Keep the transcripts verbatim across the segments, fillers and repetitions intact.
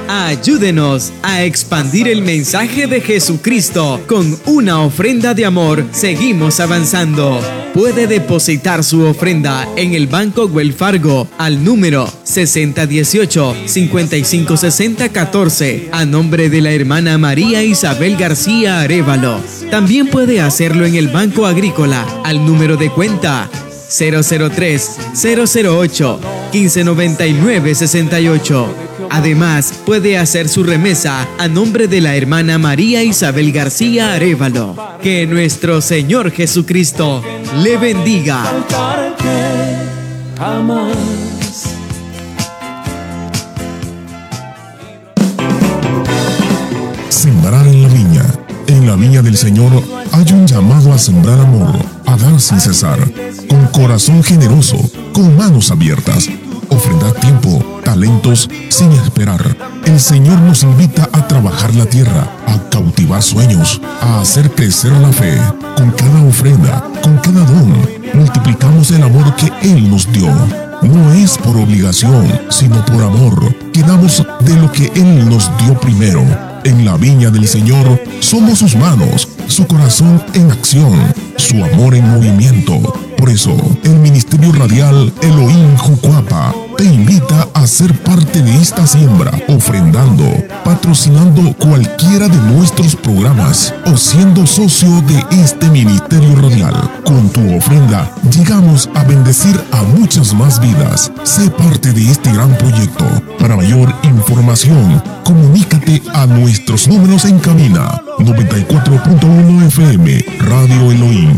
Ayúdenos a expandir el mensaje de Jesucristo. Con una ofrenda de amor, seguimos avanzando. Puede depositar su ofrenda en el Banco Wells Fargo al número sesenta dieciocho, cincuenta y cinco sesenta catorce a nombre de la hermana María Isabel García Arévalo. También puede hacerlo en el Banco Agrícola al número de cuenta cero cero tres, cero cero ocho, quince noventa y nueve sesenta y ocho. Además, puede hacer su remesa a nombre de la hermana María Isabel García Arévalo. Que nuestro Señor Jesucristo le bendiga. Sembrar en la viña. En la viña del Señor hay un llamado a sembrar amor, a dar sin cesar, con corazón generoso, con manos abiertas. Ofrendar tiempo, talentos, sin esperar. El Señor nos invita a trabajar la tierra, a cautivar sueños, a hacer crecer la fe. Con cada ofrenda, con cada don, multiplicamos el amor que Él nos dio. No es por obligación, sino por amor, que damos de lo que Él nos dio primero. En la viña del Señor somos sus manos, su corazón en acción, su amor en movimiento. Por eso, el Ministerio Radial Elohim Jucuapa te invita a ser parte de esta siembra, ofrendando, patrocinando cualquiera de nuestros programas o siendo socio de este Ministerio Radial. Con tu ofrenda, llegamos a bendecir a muchas más vidas. Sé parte de este gran proyecto. Para mayor información, comunícate a nuestros números en cabina. noventa y cuatro punto uno F M, Radio Elohim.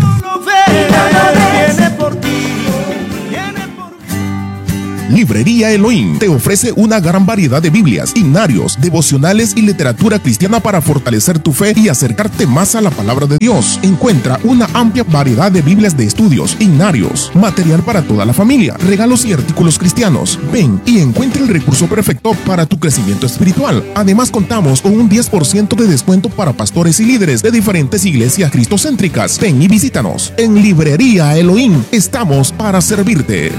Librería Elohim te ofrece una gran variedad de Biblias, himnarios, devocionales y literatura cristiana para fortalecer tu fe y acercarte más a la palabra de Dios. Encuentra una amplia variedad de Biblias de estudios, himnarios, material para toda la familia, regalos y artículos cristianos. Ven y encuentra el recurso perfecto para tu crecimiento espiritual. Además, contamos con un diez por ciento de descuento para pastores y líderes de diferentes iglesias cristocéntricas. Ven y visítanos. En Librería Elohim estamos para servirte.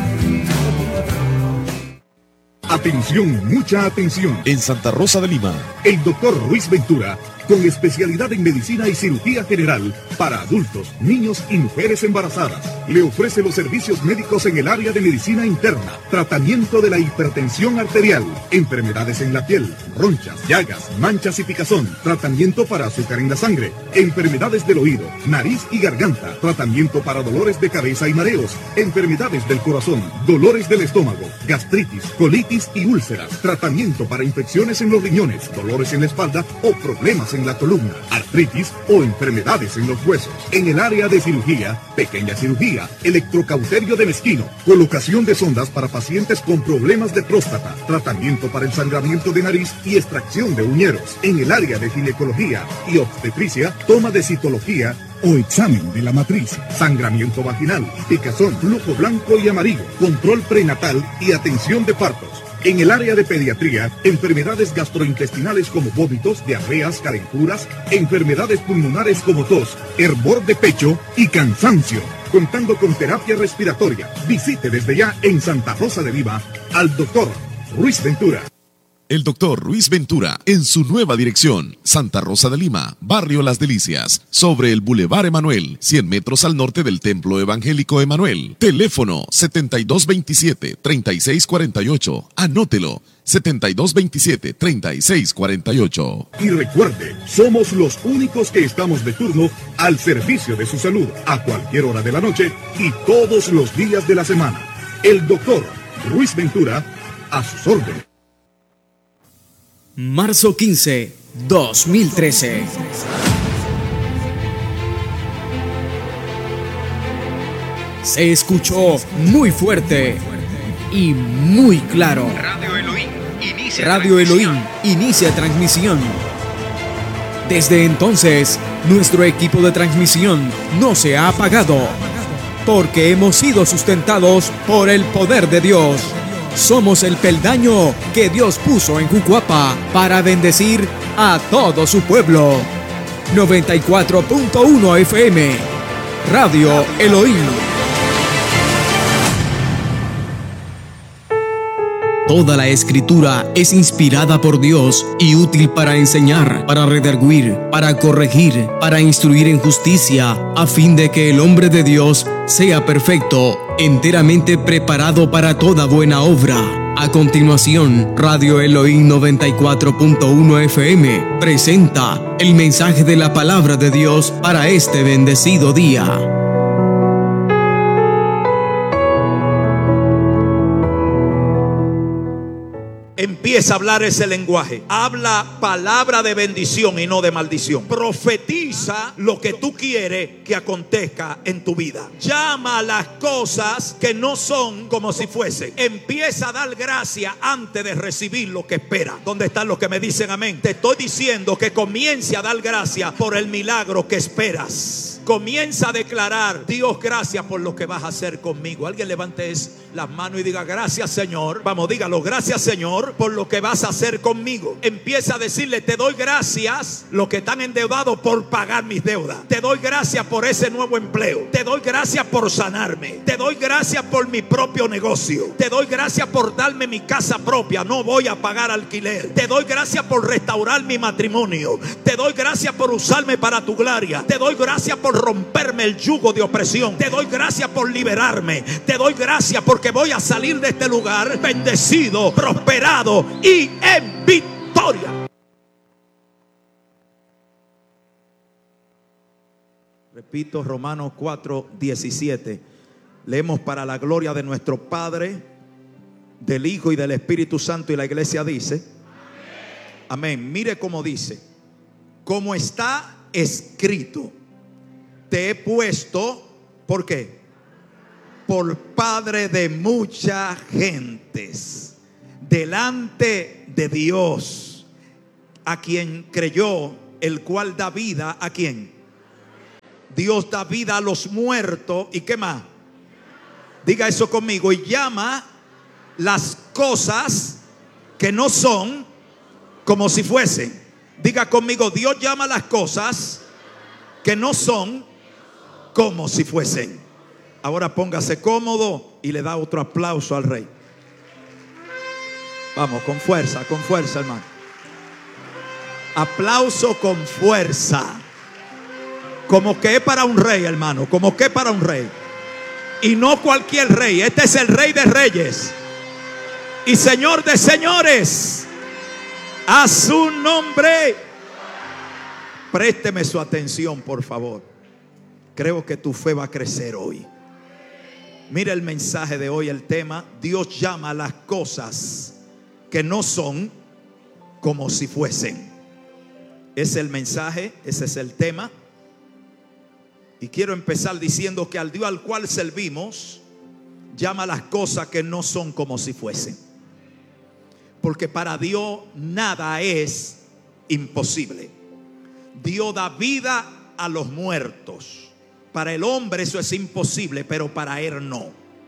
Atención, mucha atención. En Santa Rosa de Lima, el doctor Ruiz Ventura, con especialidad en medicina y cirugía general para adultos, niños y mujeres embarazadas, le ofrece los servicios médicos en el área de medicina interna, tratamiento de la hipertensión arterial, enfermedades en la piel, ronchas, llagas, manchas y picazón, tratamiento para azúcar en la sangre, enfermedades del oído, nariz y garganta, tratamiento para dolores de cabeza y mareos, enfermedades del corazón, dolores del estómago, gastritis, colitis y úlceras, tratamiento para infecciones en los riñones, dolores en la espalda o problemas en la columna, artritis o enfermedades en los huesos. En el área de cirugía, pequeña cirugía, electrocauterio de mezquino, colocación de sondas para pacientes con problemas de próstata, tratamiento para ensangramiento de nariz y extracción de uñeros. En el área de ginecología y obstetricia, toma de citología o examen de la matriz, sangramiento vaginal, picazón, flujo blanco y amarillo, control prenatal y atención de partos. En el área de pediatría, enfermedades gastrointestinales como vómitos, diarreas, calenturas, enfermedades pulmonares como tos, hervor de pecho y cansancio. Contando con terapia respiratoria, visite desde ya en Santa Rosa de Lima al doctor Ruiz Ventura. El doctor Ruiz Ventura, en su nueva dirección, Santa Rosa de Lima, Barrio Las Delicias, sobre el Boulevard Emanuel, cien metros al norte del Templo Evangélico Emanuel. Teléfono setenta y dos veintisiete, treinta y seis cuarenta y ocho. Anótelo, setenta y dos veintisiete, treinta y seis cuarenta y ocho. Y recuerde, somos los únicos que estamos de turno al servicio de su salud, a cualquier hora de la noche y todos los días de la semana. El doctor Ruiz Ventura, a sus órdenes. Marzo quince, dos mil trece. Se escuchó muy fuerte y muy claro. Radio Elohim inicia Radio Elohim inicia transmisión. Desde entonces, nuestro equipo de transmisión no se ha apagado, porque hemos sido sustentados por el poder de Dios. Somos el peldaño que Dios puso en Jucuapa para bendecir a todo su pueblo. noventa y cuatro punto uno F M, Radio Elohim. Toda la Escritura es inspirada por Dios y útil para enseñar, para redarguir, para corregir, para instruir en justicia, a fin de que el hombre de Dios sea perfecto, enteramente preparado para toda buena obra. A continuación, Radio Elohim noventa y cuatro punto uno F M presenta el mensaje de la palabra de Dios para este bendecido día. Empieza a hablar ese lenguaje. Habla palabra de bendición y no de maldición. Profetiza lo que tú quieres que acontezca en tu vida. Llama a las cosas que no son como si fuesen. Empieza a dar gracias antes de recibir lo que espera. ¿Dónde están los que me dicen amén? Te estoy diciendo que comience a dar gracias por el milagro que esperas. Comienza a declarar: Dios, gracias por lo que vas a hacer conmigo. Alguien levante las manos y diga: gracias, Señor. Vamos, dígalo: gracias, Señor, por lo que vas a hacer conmigo. Empieza a decirle: te doy gracias, los que están endeudados, por pagar mis deudas. Te doy gracias por ese nuevo empleo. Te doy gracias por sanarme. Te doy gracias por mi propio negocio. Te doy gracias por darme mi casa propia. No voy a pagar alquiler. Te doy gracias por restaurar mi matrimonio. Te doy gracias por usarme para tu gloria. Te doy gracias por romperme el yugo de opresión. Te doy gracias por liberarme. Te doy gracias porque voy a salir de este lugar bendecido, prosperado y en victoria. Repito, Romanos cuatro diecisiete. Leemos: para la gloria de nuestro Padre, del Hijo y del Espíritu Santo. Y la iglesia dice: amén. Amén. Mire cómo dice: como está escrito, te he puesto, ¿por qué? Por padre de muchas gentes, delante de Dios, a quien creyó, el cual da vida a quién. Dios da vida a los muertos. ¿Y qué más? Diga eso conmigo. Y llama las cosas que no son como si fuesen. Diga conmigo: Dios llama las cosas que no son como si fuesen. Ahora póngase cómodo y le da otro aplauso al rey. Vamos, con fuerza, con fuerza, hermano. Aplauso con fuerza. Como que es para un rey, hermano. Como que es para un rey. Y no cualquier rey. Este es el Rey de Reyes y Señor de señores. A su nombre. Présteme su atención, por favor. Creo que tu fe va a crecer hoy. Mira el mensaje de hoy, el tema: Dios llama a las cosas que no son como si fuesen. Es el mensaje, ese es el tema. Y quiero empezar diciendo que al Dios al cual servimos llama a las cosas que no son como si fuesen. Porque para Dios nada es imposible. Dios da vida a los muertos. Para el hombre eso es imposible, pero para Él no.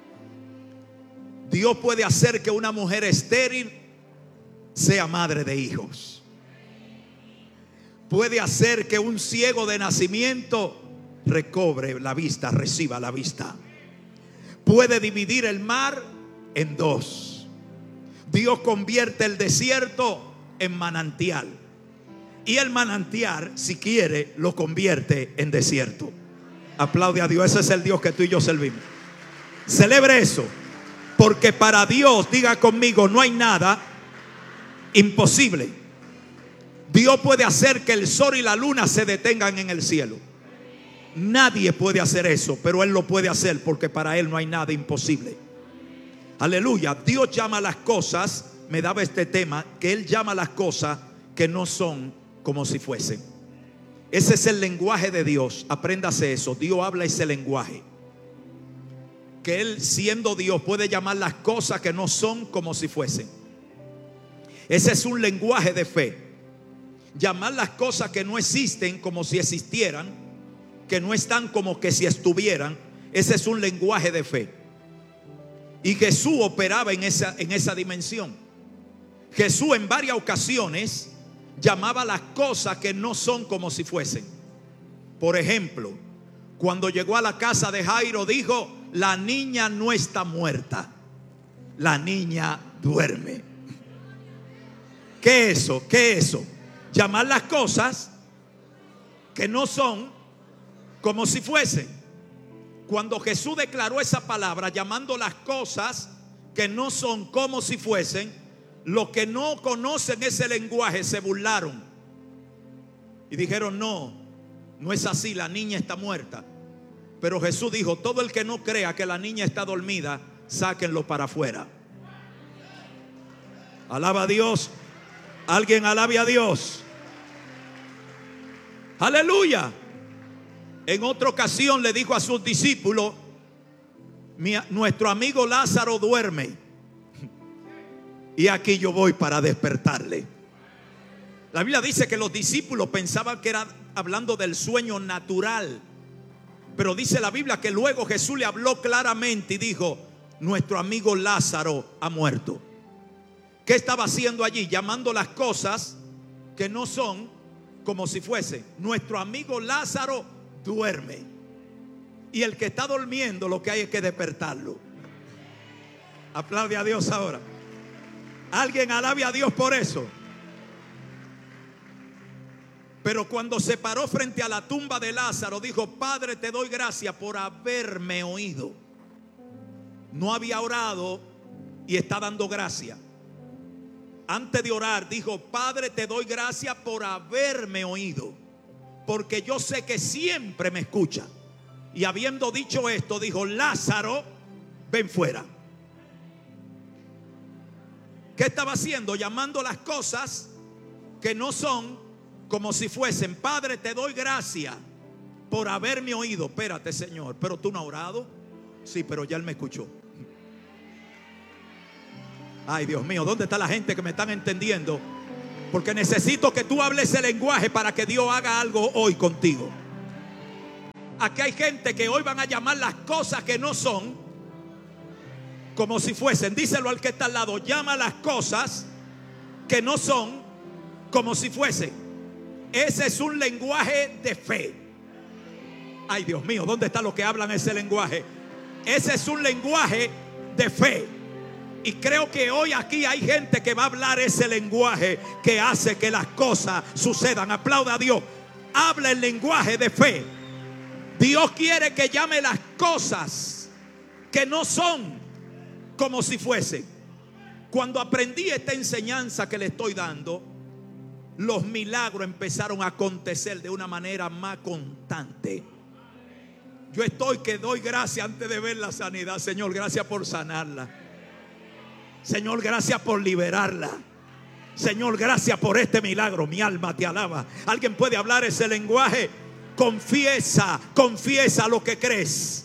Dios puede hacer que una mujer estéril sea madre de hijos. Puede hacer que un ciego de nacimiento recobre la vista, reciba la vista. Puede dividir el mar en dos. Dios convierte el desierto en manantial. Y el manantial, si quiere, lo convierte en desierto. Aplaude a Dios. Ese es el Dios que tú y yo servimos. Celebre eso. Porque para Dios, diga conmigo, no hay nada imposible. Dios puede hacer que el sol y la luna se detengan en el cielo. Nadie puede hacer eso, pero Él lo puede hacer, porque para Él no hay nada imposible. Aleluya. Dios llama a las cosas, me daba este tema, que Él llama a las cosas que no son como si fuesen. Ese es el lenguaje de Dios. Apréndase eso. Dios habla ese lenguaje. Que Él, siendo Dios, puede llamar las cosas que no son como si fuesen. Ese es un lenguaje de fe. Llamar las cosas que no existen como si existieran, que no están como que si estuvieran. Ese es un lenguaje de fe. Y Jesús operaba en esa, en esa dimensión. Jesús en varias ocasiones llamaba las cosas que no son como si fuesen. Por ejemplo, cuando llegó a la casa de Jairo, dijo: la niña no está muerta, la niña duerme. ¿Qué es eso? ¿Qué es eso? Llamar las cosas que no son como si fuesen. Cuando Jesús declaró esa palabra, llamando las cosas que no son como si fuesen, los que no conocen ese lenguaje se burlaron y dijeron: no, no es así, la niña está muerta. Pero Jesús dijo: todo el que no crea que la niña está dormida, sáquenlo para afuera. Alaba a Dios. Alguien alabe a Dios. Aleluya. En otra ocasión le dijo a sus discípulos: Mi, nuestro amigo Lázaro duerme, y aquí yo voy para despertarle. La Biblia dice que los discípulos pensaban que era hablando del sueño natural, pero dice la Biblia que luego Jesús le habló claramente y dijo: nuestro amigo Lázaro ha muerto. ¿Qué estaba haciendo allí? Llamando las cosas que no son como si fuesen. Nuestro amigo Lázaro duerme, y el que está durmiendo lo que hay es que despertarlo. Aplaude a Dios ahora. Alguien alabe a Dios por eso. Pero cuando se paró frente a la tumba de Lázaro, dijo: Padre, te doy gracias por haberme oído. No había orado y está dando gracias. Antes de orar dijo: Padre, te doy gracias por haberme oído, porque yo sé que siempre me escucha. Y habiendo dicho esto, dijo: Lázaro, ven fuera. ¿Qué estaba haciendo? Llamando las cosas que no son como si fuesen. Padre, te doy gracias por haberme oído. Espérate, Señor, pero tú no has orado. Sí, pero ya Él me escuchó. Ay, Dios mío, ¿dónde está la gente que me están entendiendo? Porque necesito que tú hables ese lenguaje para que Dios haga algo hoy contigo. Aquí hay gente que hoy van a llamar las cosas que no son como si fuesen. Díselo al que está al lado: llama las cosas que no son como si fuesen. Ese es un lenguaje de fe. Ay, Dios mío, ¿dónde están los que hablan ese lenguaje? Ese es un lenguaje de fe. Y creo que hoy aquí hay gente que va a hablar ese lenguaje que hace que las cosas sucedan. Aplauda a Dios. Habla el lenguaje de fe. Dios quiere que llame las cosas que no son como si fuesen. Cuando aprendí esta enseñanza que le estoy dando, los milagros empezaron a acontecer de una manera más constante. Yo estoy que doy gracias antes de ver la sanidad. Señor, gracias por sanarla. Señor, gracias por liberarla. Señor, gracias por este milagro. Mi alma te alaba. ¿Alguien puede hablar ese lenguaje? Confiesa, confiesa lo que crees.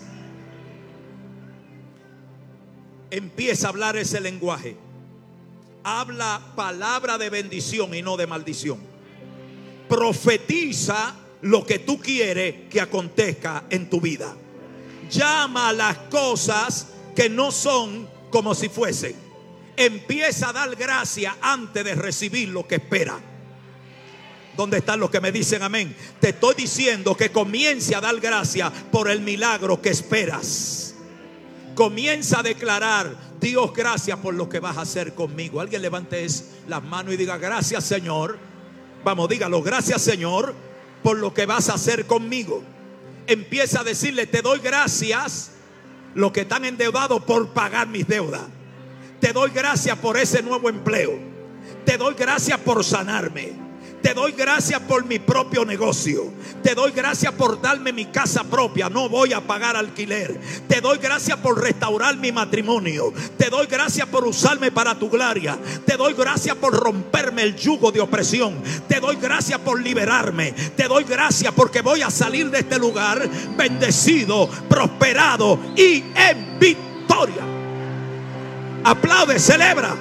Empieza a hablar ese lenguaje. Habla palabra de bendición y no de maldición. Profetiza lo que tú quieres que acontezca en tu vida. Llama a las cosas que no son como si fuesen. Empieza a dar gracias antes de recibir lo que espera. ¿Dónde están los que me dicen amén? Te estoy diciendo que comience a dar gracias por el milagro que esperas. Comienza a declarar: Dios, gracias por lo que vas a hacer conmigo. Alguien levante las manos y diga: gracias, Señor. Vamos, dígalo: gracias, Señor, por lo que vas a hacer conmigo. Empieza a decirle: te doy gracias, los que están endeudados, por pagar mis deudas. Te doy gracias por ese nuevo empleo. Te doy gracias por sanarme. Te doy gracias por mi propio negocio. Te doy gracias por darme mi casa propia. No voy a pagar alquiler. Te doy gracias por restaurar mi matrimonio. Te doy gracias por usarme para tu gloria. Te doy gracias por romperme el yugo de opresión. Te doy gracias por liberarme. Te doy gracias porque voy a salir de este lugar bendecido, prosperado y en victoria. Aplaude, celebra.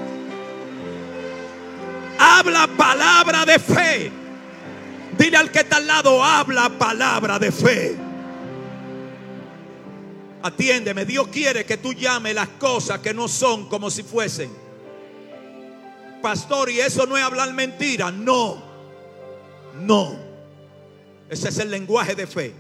Habla palabra de fe. Dile al que está al lado: habla palabra de fe. Atiéndeme. Dios quiere que tú llames las cosas que no son como si fuesen. Pastor, ¿y eso no es hablar mentira? No. No. Ese es el lenguaje de fe.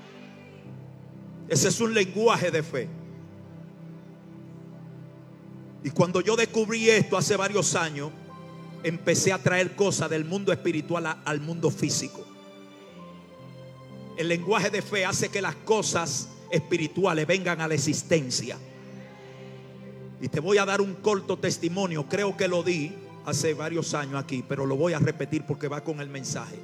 Ese es un lenguaje de fe. Y cuando yo descubrí esto hace varios años, empecé a traer cosas del mundo espiritual a, al mundo físico. El lenguaje de fe hace que las cosas espirituales vengan a la existencia. Y te voy a dar un corto testimonio. Creo que lo di hace varios años aquí, pero lo voy a repetir porque va con el mensaje.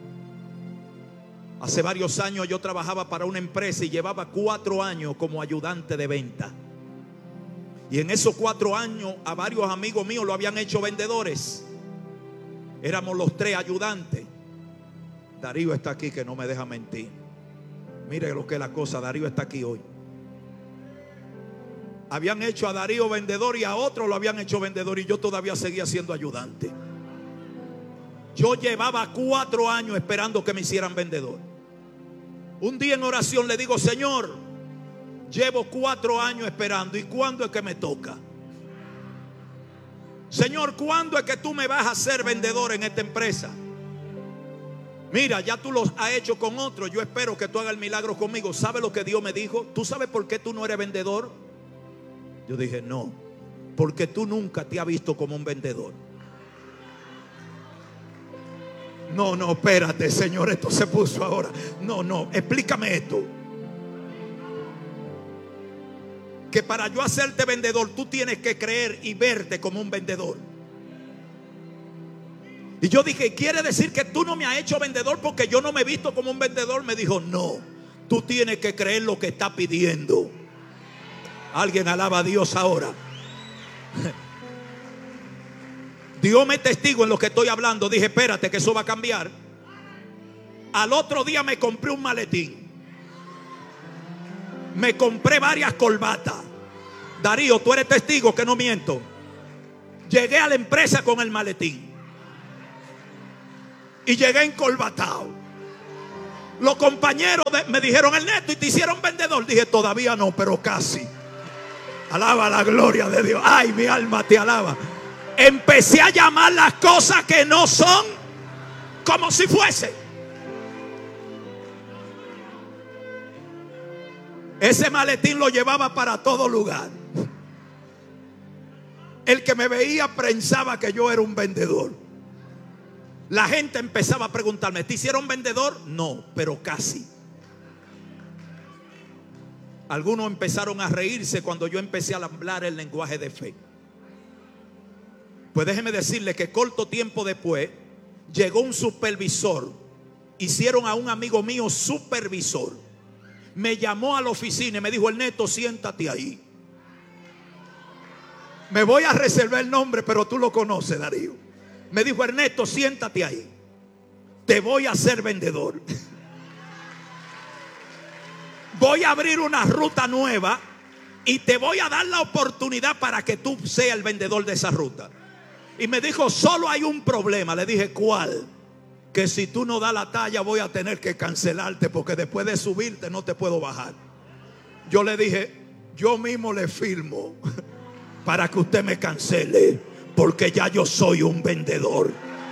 Hace varios años yo trabajaba para una empresa y llevaba cuatro años como ayudante de venta. Y en esos cuatro años a varios amigos míos lo habían hecho vendedores. Éramos los tres ayudantes. Darío está aquí, que no me deja mentir. Mire lo que es la cosa, Darío está aquí hoy. Habían hecho a Darío vendedor y a otro lo habían hecho vendedor, y yo todavía seguía siendo ayudante. Yo llevaba cuatro años esperando que me hicieran vendedor. Un día en oración le digo: Señor, llevo cuatro años esperando, ¿y cuándo es que me toca? Señor, ¿cuándo es que tú me vas a hacer vendedor en esta empresa? Mira, ya tú lo has hecho con otro, yo espero que tú hagas el milagro conmigo. ¿Sabe lo que Dios me dijo? ¿Tú sabes por qué tú no eres vendedor? Yo dije: no, porque tú nunca te has visto como un vendedor. No, no, espérate, Señor, esto se puso ahora. No, no, explícame esto. Que para yo hacerte vendedor, tú tienes que creer y verte como un vendedor. Y yo dije: ¿quiere decir que tú no me has hecho vendedor porque yo no me he visto como un vendedor? Me dijo: no, tú tienes que creer lo que está pidiendo. Alguien alaba a Dios ahora. Dios me testigo en lo que estoy hablando. Dije: espérate, que eso va a cambiar. Al otro día me compré un maletín. Me compré varias corbatas. Darío, tú eres testigo que no miento. Llegué a la empresa con el maletín y llegué encorbatado. Los compañeros de, me dijeron: Ernesto, ¿y te hicieron vendedor? Dije: todavía no, pero casi. Alaba la gloria de Dios. Ay, mi alma te alaba. Empecé a llamar las cosas que no son como si fuese. Ese maletín lo llevaba para todo lugar. El que me veía pensaba que yo era un vendedor. La gente empezaba a preguntarme: ¿te hicieron vendedor? No, pero casi. Algunos empezaron a reírse cuando yo empecé a hablar el lenguaje de fe. Pues déjeme decirle que corto tiempo después llegó un supervisor. Hicieron a un amigo mío supervisor. Me llamó a la oficina y me dijo: Ernesto, siéntate ahí. Me voy a reservar el nombre, pero tú lo conoces, Darío. Me dijo: Ernesto, siéntate ahí. Te voy a hacer vendedor. Voy a abrir una ruta nueva y te voy a dar la oportunidad para que tú seas el vendedor de esa ruta. Y me dijo: solo hay un problema. Le dije: ¿cuál? Que si tú no das la talla voy a tener que cancelarte, porque después de subirte no te puedo bajar. Yo le dije: yo mismo le firmo para que usted me cancele, porque ya yo soy un vendedor.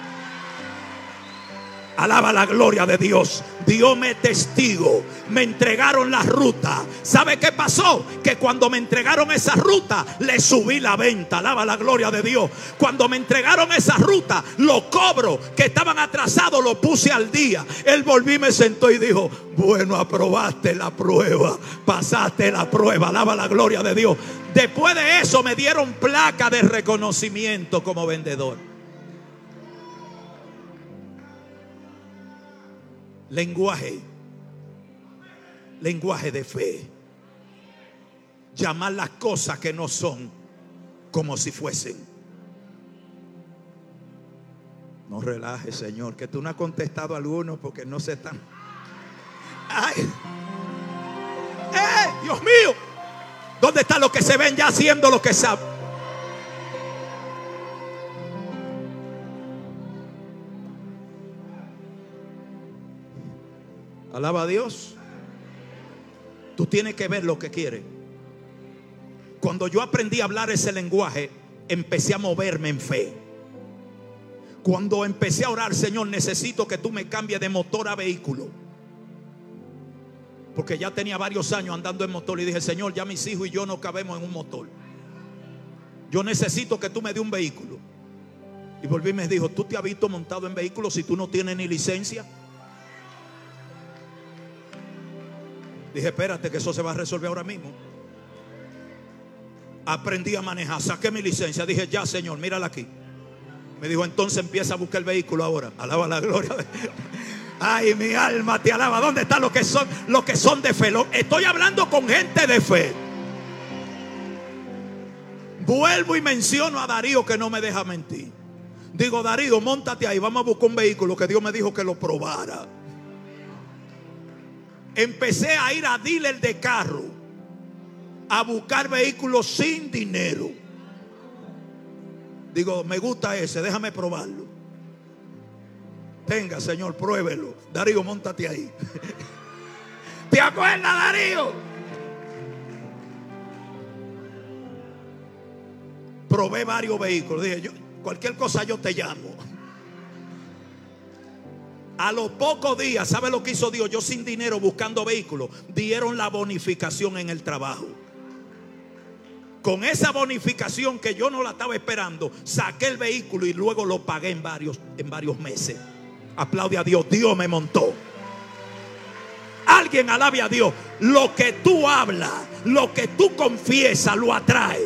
Alaba la gloria de Dios. Dios me testigo. Me entregaron la ruta. ¿Sabe qué pasó? Que cuando me entregaron esa ruta, le subí la venta. Alaba la gloria de Dios. Cuando me entregaron esa ruta, los cobros que estaban atrasados los puse al día. Él volvió y me sentó y dijo: bueno, aprobaste la prueba, pasaste la prueba. Alaba la gloria de Dios. Después de eso me dieron placa de reconocimiento como vendedor. Lenguaje, lenguaje de fe. Llamar las cosas que no son como si fuesen. No relajes, Señor, que tú no has contestado a algunos porque no se están. ¡Ay! ¡Eh! ¡Dios mío! ¿Dónde están los que se ven ya haciendo lo que saben? Alaba a Dios. Tú tienes que ver lo que quieres. Cuando yo aprendí a hablar ese lenguaje, empecé a moverme en fe. Cuando empecé a orar: Señor, necesito que tú me cambies de motor a vehículo, porque ya tenía varios años andando en motor. Y dije: Señor, ya mis hijos y yo no cabemos en un motor. yo necesito que tú me dé un vehículo. Y volví y me dijo, ¿tú te has visto montado en vehículos si tú no tienes ni licencia? Dije, espérate que eso se va a resolver ahora mismo. Aprendí a manejar, saqué mi licencia. Dije, ya Señor, mírala aquí. Me dijo, entonces empieza a buscar el vehículo ahora. Alaba la gloria. Ay, mi alma te alaba. ¿Dónde están los que son, los que son de fe? Estoy hablando con gente de fe. Vuelvo y menciono a Darío, que no me deja mentir. Digo, Darío, móntate ahí, vamos a buscar un vehículo que Dios me dijo que lo probara. Empecé a ir a dealer de carro a buscar vehículos sin dinero. Digo, me gusta ese, déjame probarlo. Tenga, Señor, pruébelo. Darío, móntate ahí. ¿Te acuerdas, Darío? Probé varios vehículos. Dije, yo, cualquier cosa yo te llamo. A los pocos días, ¿sabe lo que hizo Dios? Yo sin dinero buscando vehículos, dieron la bonificación en el trabajo. Con esa bonificación que yo no la estaba esperando, saqué el vehículo y luego lo pagué en varios, en varios meses. Aplaude a Dios, Dios me montó. Alguien alabe a Dios. Lo que tú hablas, lo que tú confiesas, lo atrae.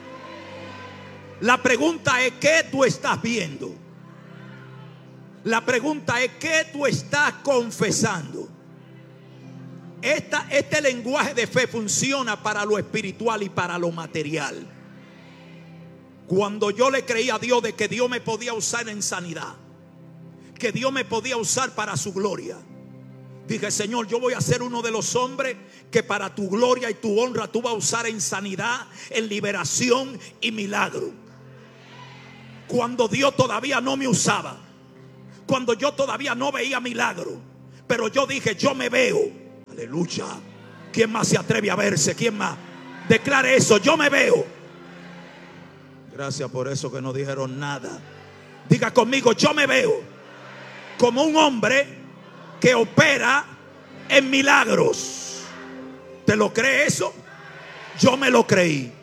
La pregunta es, ¿qué tú estás viendo? La pregunta es, ¿qué tú estás confesando? Esta, este lenguaje de fe funciona para lo espiritual y para lo material. Cuando yo le creí a Dios de que Dios me podía usar en sanidad, que Dios me podía usar para su gloria, dije, Señor, yo voy a ser uno de los hombres que para tu gloria y tu honra tú vas a usar en sanidad, en liberación y milagro. Cuando Dios todavía no me usaba, cuando yo todavía no veía milagro, pero yo dije, yo me veo. Aleluya. ¿Quién más se atreve a verse? ¿Quién más? Declare eso, yo me veo. Gracias por eso que no dijeron nada. Diga conmigo, yo me veo como un hombre que opera en milagros. ¿Te lo cree eso? Yo me lo creí.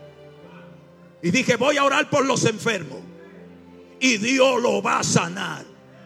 Y dije, voy a orar por los enfermos y Dios lo va a sanar.